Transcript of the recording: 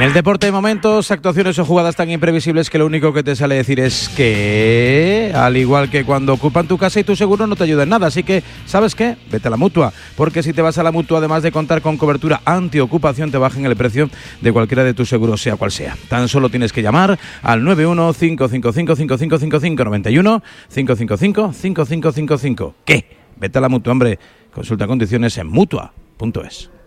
En el deporte de momentos, actuaciones o jugadas tan imprevisibles que lo único que te sale decir es que, al igual que cuando ocupan tu casa y tu seguro, no te ayuda en nada. Así que, ¿sabes qué? Vete a la Mutua, porque si te vas a la Mutua, además de contar con cobertura antiocupación, te bajan el precio de cualquiera de tus seguros, sea cual sea. Tan solo tienes que llamar al 91-555-5555, 91-555-5555. ¿Qué? Vete a la Mutua, hombre. Consulta condiciones en Mutua.es.